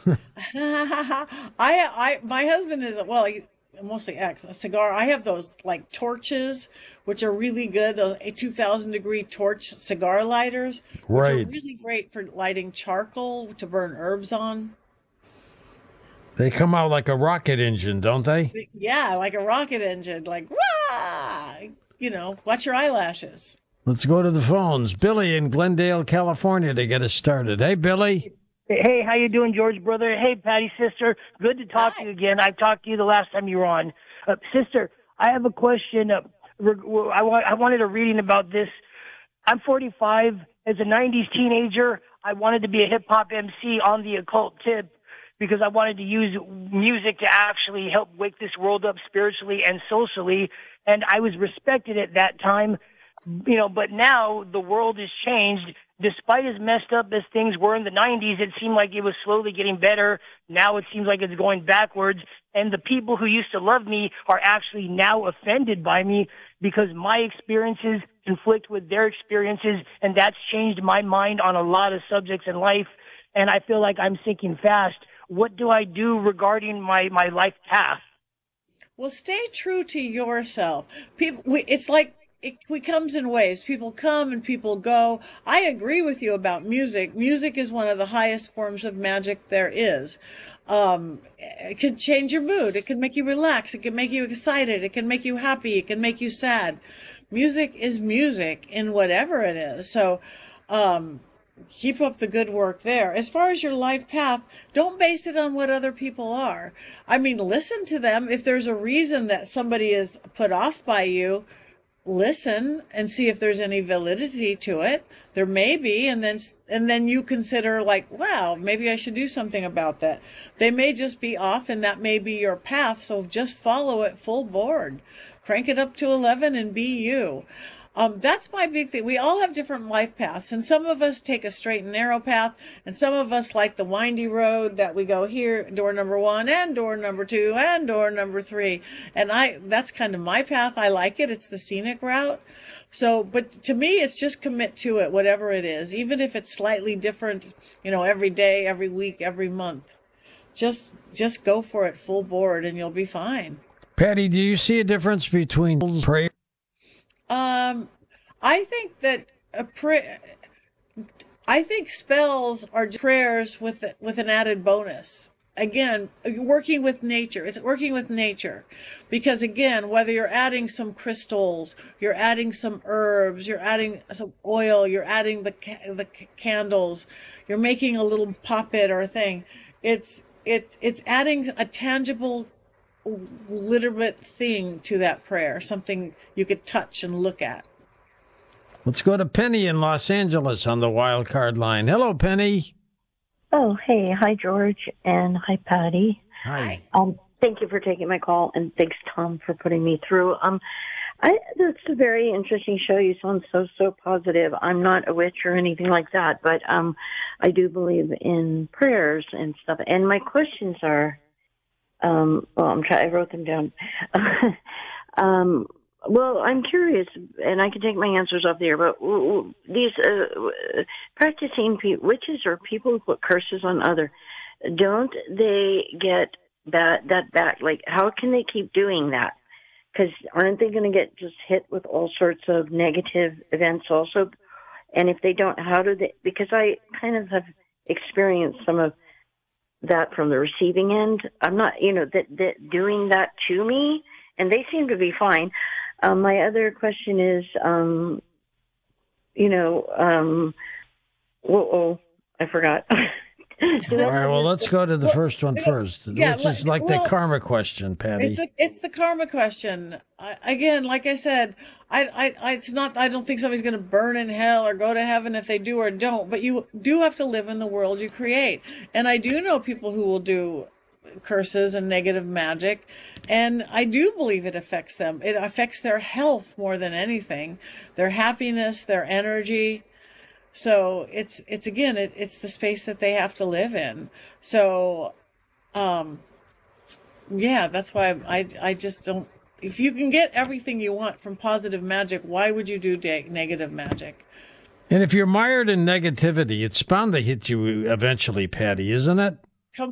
My husband is, well, mostly ex, a cigar. I have those like torches, which are really good. Those 2000-degree torch cigar lighters, which are Right. really great for lighting charcoal to burn herbs on. They come out like a rocket engine, don't they? Yeah, like a rocket engine, like, wah! Watch your eyelashes. Let's go to the phones. Billy in Glendale, California to get us started. Hey, Billy. Hey, how you doing, George, brother? Hey, Patty, sister. Good to talk to Hi. you again. I talked to you the last time you were on. Sister, I have a question. I wanted a reading about this. I'm 45. As a 90s teenager, I wanted to be a hip-hop MC on the occult tip because I wanted to use music to actually help wake this world up spiritually and socially. And I was respected at that time, but now the world has changed. Despite as messed up as things were in the 90s, it seemed like it was slowly getting better. Now it seems like it's going backwards. And the people who used to love me are actually now offended by me because my experiences conflict with their experiences. And that's changed my mind on a lot of subjects in life. And I feel like I'm sinking fast. What do I do regarding my life path? Well, stay true to yourself. It's like it comes in waves. People come and people go. I agree with you about music. Music is one of the highest forms of magic there is. It can change your mood. It can make you relax. It can make you excited. It can make you happy. It can make you sad. Music is music in whatever it is. So, keep up the good work there. As far as your life path, don't base it on what other people are. I mean, listen to them. If there's a reason that somebody is put off by you, listen and see if there's any validity to it. There may be, and then you consider like, wow, maybe I should do something about that. They may just be off and that may be your path, so just follow it full board. Crank it up to 11 and be you. That's my big thing. We all have different life paths, and some of us take a straight and narrow path, and some of us like the windy road that we go here, door number 1 and door number 2 and door number 3. And that's kind of my path. I like it. It's the scenic route. So, but to me, it's just commit to it, whatever it is, even if it's slightly different, every day, every week, every month. Just go for it full board and you'll be fine. Patty, do you see a difference between prayer? I think that I think spells are prayers with an added bonus. Again, working with nature. It's working with nature. Because again, whether you're adding some crystals, you're adding some herbs, you're adding some oil, you're adding the candles, you're making a little puppet or a thing. It's adding a tangible literate thing to that prayer, something you could touch and look at. Let's go to Penny in Los Angeles on the wild card line. Hello, Penny. Oh, hey. Hi, George. And hi, Patty. Hi. Thank you for taking my call, and thanks, Tom, for putting me through. It's a very interesting show. You sound so positive. I'm not a witch or anything like that, but I do believe in prayers and stuff. And my questions are, I wrote them down. Well, I'm curious, and I can take my answers off the air, but these practicing witches or people who put curses on other, don't they get that back? Like, how can they keep doing that? Because aren't they going to get just hit with all sorts of negative events also? And if they don't, how do they? Because I kind of have experienced some of that from the receiving end. I'm not, that doing that to me, and they seem to be fine. My other question is, I forgot. All right, well, let's go to the first one first, Yeah, which is like the karma question, Patty. It's the karma question. Again, like I said, it's not. I don't think somebody's going to burn in hell or go to heaven if they do or don't. But you do have to live in the world you create. And I do know people who will do curses and negative magic, and I do believe it affects them. It affects their health more than anything, their happiness, their energy. So it's the space that they have to live in. So, yeah, that's why I just don't. If you can get everything you want from positive magic, why would you do negative magic? And if you're mired in negativity, it's bound to hit you eventually, Patty, isn't it?